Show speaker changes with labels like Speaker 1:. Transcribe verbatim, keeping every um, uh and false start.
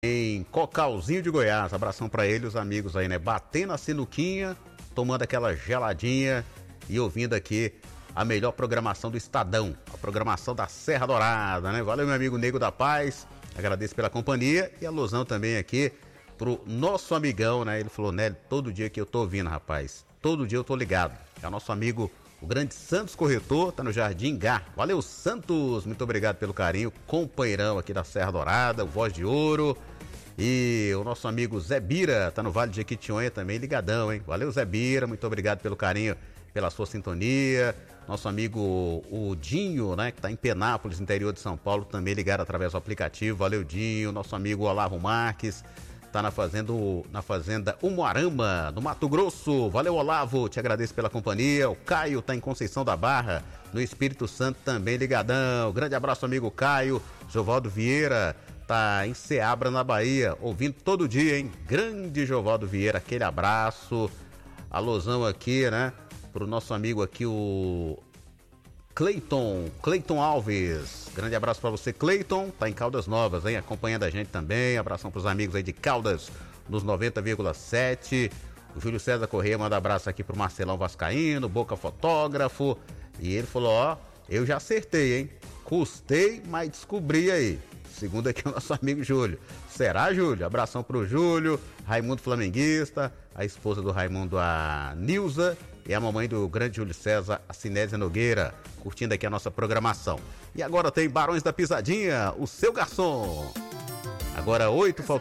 Speaker 1: em Cocalzinho de Goiás. Abração pra ele, os amigos aí, né? Batendo a sinuquinha, tomando aquela geladinha e ouvindo aqui a melhor programação do Estadão, a programação da Serra Dourada, né? Valeu, meu amigo Nego da Paz, agradeço pela companhia e alusão também aqui pro nosso amigão, né? Ele falou, né? Todo dia que eu tô ouvindo, rapaz, todo dia eu tô ligado. É o nosso amigo, o grande Santos Corretor, tá no Jardim Gá. Valeu, Santos, muito obrigado pelo carinho, companheirão aqui da Serra Dourada, o Voz de Ouro. E o nosso amigo Zé Bira, tá no Vale de Jequitinhonha também, ligadão, hein? Valeu, Zé Bira, muito obrigado pelo carinho, pela sua sintonia. Nosso amigo o Dinho, né, que tá em Penápolis, interior de São Paulo, também ligado através do aplicativo. Valeu, Dinho. Nosso amigo Olavo Marques, tá na fazenda, na fazenda Umuarama, no Mato Grosso. Valeu, Olavo, te agradeço pela companhia. O Caio tá em Conceição da Barra, no Espírito Santo, também ligadão. Grande abraço, amigo Caio. Jovaldo Vieira tá em Ceabra, na Bahia, ouvindo todo dia, hein? Grande Jovaldo Vieira, aquele abraço. Alôzão aqui, né? Pro nosso amigo aqui, o Cleiton, Cleiton Alves. Grande abraço pra você, Cleiton. Tá em Caldas Novas, hein? Acompanhando a gente também. Abração pros amigos aí de Caldas, nos noventa vírgula sete. O Júlio César Corrêa manda abraço aqui pro Marcelão Vascaíno, Boca Fotógrafo. E ele falou, ó, eu já acertei, hein? Custei, mas descobri aí. Segundo aqui o nosso amigo Júlio. Será, Júlio? Abração pro Júlio, Raimundo Flamenguista, a esposa do Raimundo, a Nilza, e a mamãe do grande Júlio César, a Sinésia Nogueira, curtindo aqui a nossa programação. E agora tem Barões da Pisadinha, o seu garçom. Agora oito, faltando